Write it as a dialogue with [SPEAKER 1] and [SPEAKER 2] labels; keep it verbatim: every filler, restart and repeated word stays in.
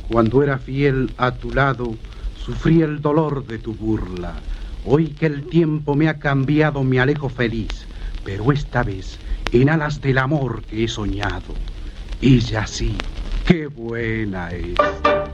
[SPEAKER 1] Cuando era fiel a tu lado, sufrí el dolor de tu burla. Hoy que el tiempo me ha cambiado, me alejo feliz, pero esta vez en alas del amor que he soñado. Ella sí, qué buena es.